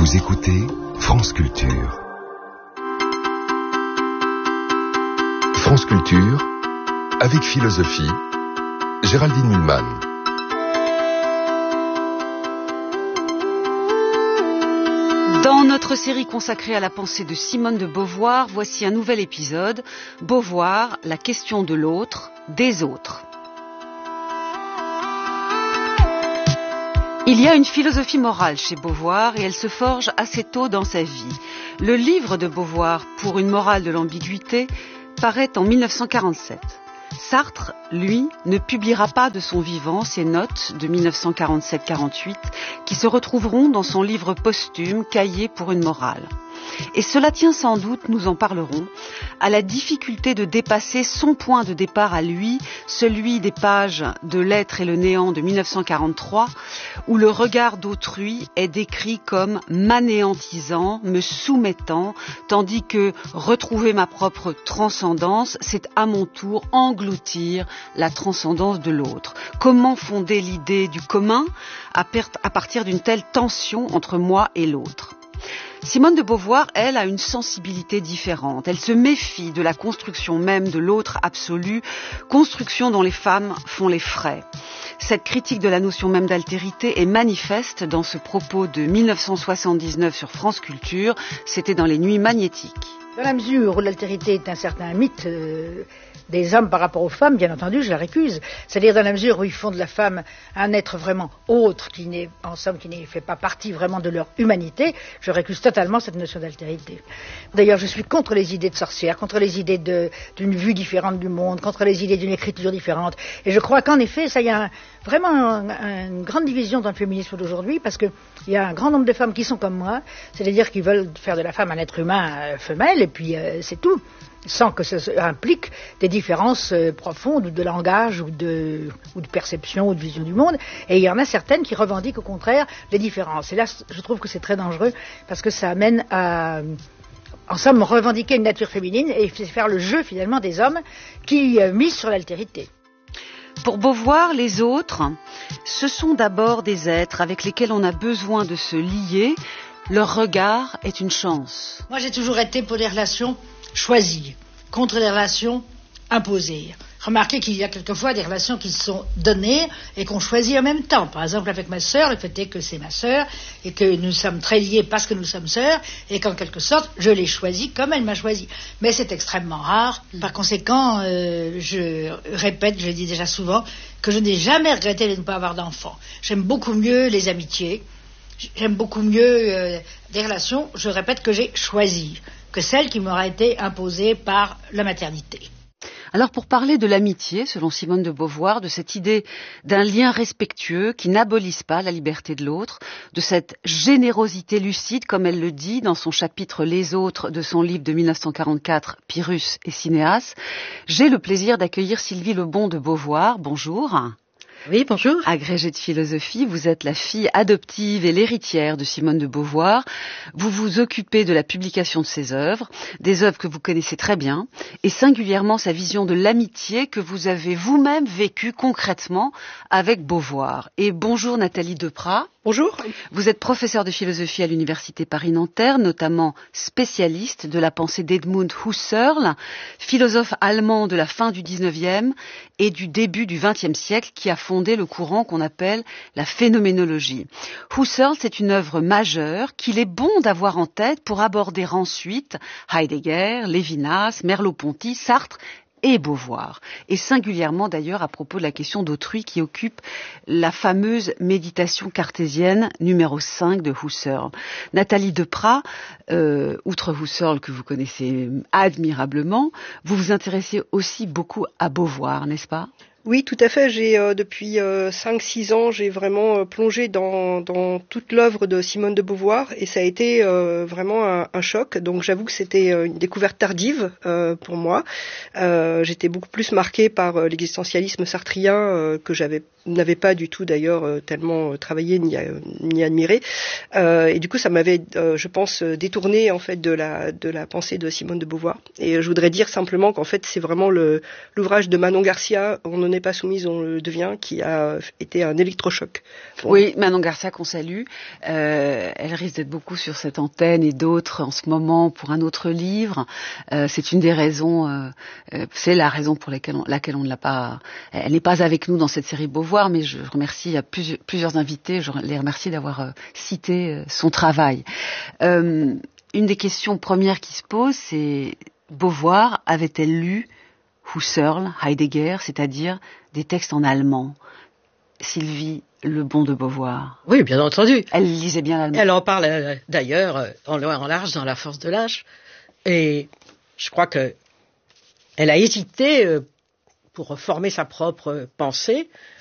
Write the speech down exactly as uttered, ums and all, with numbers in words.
Vous écoutez France Culture. France Culture, avec philosophie, Géraldine Mühlmann. Dans notre série consacrée à la pensée de Simone de Beauvoir, voici un nouvel épisode, Beauvoir, la question de l'autre, des autres. Il y a une philosophie morale chez Beauvoir et elle se forge assez tôt dans sa vie. Le livre de Beauvoir, Pour une morale de l'ambiguïté, paraît en mille neuf cent quarante-sept. Sartre, lui, ne publiera pas de son vivant ses notes de mille neuf cent quarante-sept quarante-huit qui se retrouveront dans son livre posthume Cahiers pour une morale. Et cela tient sans doute, nous en parlerons, à la difficulté de dépasser son point de départ à lui, celui des pages de L'être et le néant de mille neuf cent quarante-trois, où le regard d'autrui est décrit comme m'anéantisant, me soumettant, tandis que retrouver ma propre transcendance, c'est à mon tour engloutir la transcendance de l'autre. Comment fonder l'idée du commun à, per- à partir d'une telle tension entre moi et l'autre ? Simone de Beauvoir, elle, a une sensibilité différente. Elle se méfie de la construction même de l'autre absolu, construction dont les femmes font les frais. Cette critique de la notion même d'altérité est manifeste dans ce propos de mille neuf cent soixante-dix-neuf sur France Culture. C'était dans les Nuits magnétiques. Dans la mesure où l'altérité est un certain mythe euh, des hommes par rapport aux femmes, bien entendu, je la récuse. C'est-à-dire dans la mesure où ils font de la femme un être vraiment autre, qui n'est, en somme, qui ne fait pas partie vraiment de leur humanité, je récuse totalement cette notion d'altérité. D'ailleurs, je suis contre les idées de sorcières, contre les idées de, d'une vue différente du monde, contre les idées d'une écriture différente. Et je crois qu'en effet, ça y a un, vraiment un, un, une grande division dans le féminisme d'aujourd'hui, parce qu'il y a un grand nombre de femmes qui sont comme moi, c'est-à-dire qui veulent faire de la femme un être humain euh, femelle, et puis euh, c'est tout, sans que ça implique des différences euh, profondes de langage ou de, ou de perception ou de vision du monde. Et il y en a certaines qui revendiquent au contraire les différences. Et là, je trouve que c'est très dangereux parce que ça amène à, en somme, revendiquer une nature féminine et faire le jeu finalement des hommes qui euh, misent sur l'altérité. Pour Beauvoir, les autres, ce sont d'abord des êtres avec lesquels on a besoin de se lier. Leur regard est une chance. Moi, j'ai toujours été pour les relations choisies, contre les relations imposées. Remarquez qu'il y a quelquefois des relations qui se sont données et qu'on choisit en même temps. Par exemple, avec ma sœur, le fait est que c'est ma sœur et que nous sommes très liés parce que nous sommes sœurs et qu'en quelque sorte, je l'ai choisie comme elle m'a choisie. Mais c'est extrêmement rare. Par conséquent, euh, je répète, je le dis déjà souvent, que je n'ai jamais regretté de ne pas avoir d'enfants. J'aime beaucoup mieux les amitiés, j'aime beaucoup mieux euh, des relations, je répète, que j'ai choisies, que celle qui m'aura été imposée par la maternité. Alors pour parler de l'amitié, selon Simone de Beauvoir, de cette idée d'un lien respectueux qui n'abolisse pas la liberté de l'autre, de cette générosité lucide, comme elle le dit dans son chapitre Les autres de son livre de mille neuf cent quarante-quatre, Pyrrhus et Cinéas, j'ai le plaisir d'accueillir Sylvie Lebon de Beauvoir. Bonjour. Oui, bonjour. Agrégée de philosophie, vous êtes la fille adoptive et l'héritière de Simone de Beauvoir. Vous vous occupez de la publication de ses œuvres, des œuvres que vous connaissez très bien, et singulièrement sa vision de l'amitié que vous avez vous-même vécue concrètement avec Beauvoir. Et bonjour Nathalie Deprat. Bonjour. Vous êtes professeure de philosophie à l'Université Paris-Nanterre, notamment spécialiste de la pensée d'Edmund Husserl, philosophe allemand de la fin du dix-neuvième et du début du vingtième siècle, qui a fondé le courant qu'on appelle la phénoménologie. Husserl, c'est une œuvre majeure qu'il est bon d'avoir en tête pour aborder ensuite Heidegger, Lévinas, Merleau-Ponty, Sartre et Beauvoir, et singulièrement d'ailleurs à propos de la question d'autrui qui occupe la fameuse méditation cartésienne numéro cinq de Husserl. Nathalie Deprat, euh, outre Husserl que vous connaissez admirablement, vous vous intéressez aussi beaucoup à Beauvoir, n'est-ce pas ? Oui, tout à fait. J'ai euh, depuis euh, cinq six ans, j'ai vraiment euh, plongé dans, dans toute l'œuvre de Simone de Beauvoir et ça a été euh, vraiment un, un choc. Donc j'avoue que c'était euh, une découverte tardive euh, pour moi. Euh, j'étais beaucoup plus marquée par euh, l'existentialisme sartrien euh, que j'avais n'avais pas du tout d'ailleurs euh, tellement travaillé ni, euh, ni admiré. Euh, et du coup, ça m'avait, euh, je pense, détourné en fait de la de la pensée de Simone de Beauvoir. Et je voudrais dire simplement qu'en fait, c'est vraiment le l'ouvrage de Manon Garcia, On n'en est pas soumise, on le devient, qui a été un électrochoc. Bon. Oui, Manon Garcia qu'on salue. Euh, elle risque d'être beaucoup sur cette antenne et d'autres en ce moment pour un autre livre. Euh, c'est une des raisons, euh, c'est la raison pour laquelle on, laquelle on ne l'a pas. Elle n'est pas avec nous dans cette série Beauvoir, mais je remercie à plusieurs, plusieurs invités. Je les remercie d'avoir euh, cité euh, son travail. Euh, une des questions premières qui se posent, c'est Beauvoir avait-elle lu Husserl, Heidegger, c'est-à-dire des textes en allemand? Sylvie Lebon de Beauvoir. Oui, bien entendu. Elle lisait bien l'allemand. Elle en parle euh, d'ailleurs euh, en long et en large dans La force de l'âge. Et je crois que elle a hésité euh, pour former sa propre pensée